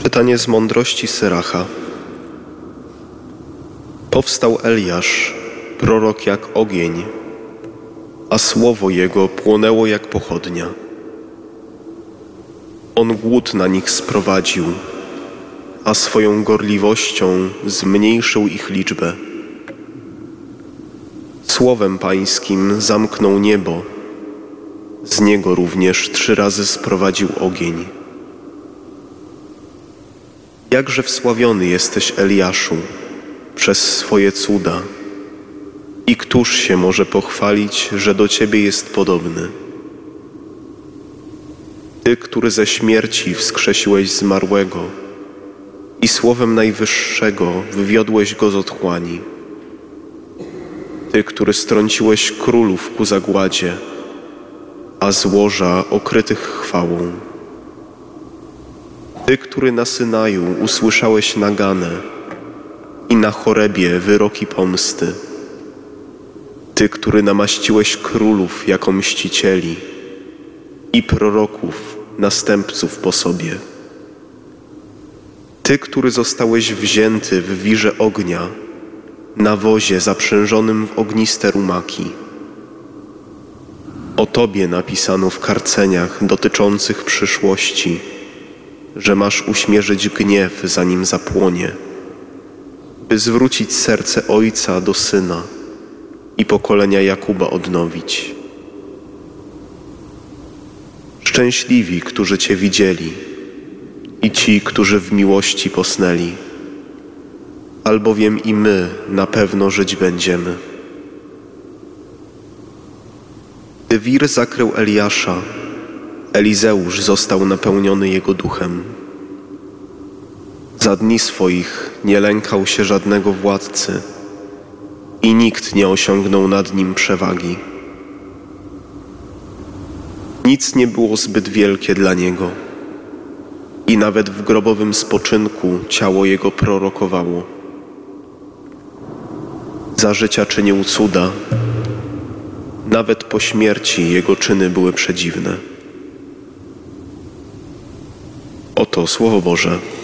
Czytanie z mądrości Syracha. Powstał Eliasz, prorok jak ogień, a słowo jego płonęło jak pochodnia. On głód na nich sprowadził, a swoją gorliwością zmniejszył ich liczbę. Słowem pańskim zamknął niebo, z niego również 3 razy sprowadził ogień. Jakże wsławiony jesteś, Eliaszu, przez swoje cuda. I któż się może pochwalić, że do Ciebie jest podobny? Ty, który ze śmierci wskrzesiłeś zmarłego i słowem Najwyższego wywiodłeś go z otchłani. Ty, który strąciłeś królów ku zagładzie, a złoża okrytych chwałą. Ty, który na Synaju usłyszałeś naganę i na Chorebie wyroki pomsty. Ty, który namaściłeś królów jako mścicieli i proroków, następców po sobie. Ty, który zostałeś wzięty w wirze ognia, na wozie zaprzężonym w ogniste rumaki. O Tobie napisano w karceniach dotyczących przyszłości, że masz uśmierzyć gniew, zanim zapłonie, by zwrócić serce ojca do syna i pokolenia Jakuba odnowić. Szczęśliwi, którzy Cię widzieli i ci, którzy w miłości posnęli, albowiem i my na pewno żyć będziemy. Gdy wir zakrył Eliasza, Elizeusz został napełniony jego duchem. Za dni swoich nie lękał się żadnego władcy i nikt nie osiągnął nad nim przewagi. Nic nie było zbyt wielkie dla niego i nawet w grobowym spoczynku ciało jego prorokowało. Za życia czynił cuda, nawet po śmierci jego czyny były przedziwne. Oto Słowo Boże.